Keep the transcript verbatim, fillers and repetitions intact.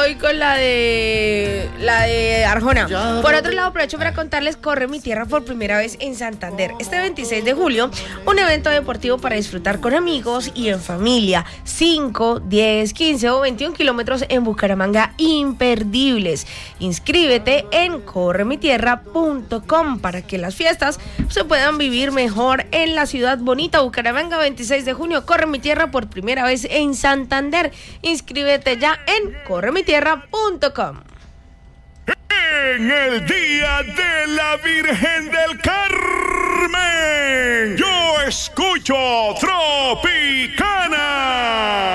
voy con la de la de Arjona. Por otro lado, aprovecho para contarles, corre mi tierra por primera vez en Santander. Este veintiséis de julio, un evento deportivo para disfrutar con amigos y en familia. cinco, diez, quince o veintiún kilómetros en Bucaramanga imperdibles. Inscríbete en corre mi tierra punto com para que las fiestas se puedan vivir mejor en la ciudad bonita. Bucaramanga, veintiséis de junio, corre mi tierra por primera vez en Santander. Inscríbete ya en corre mi tierra punto com. En el Día de la Virgen del Carmen, yo escucho Tropicana.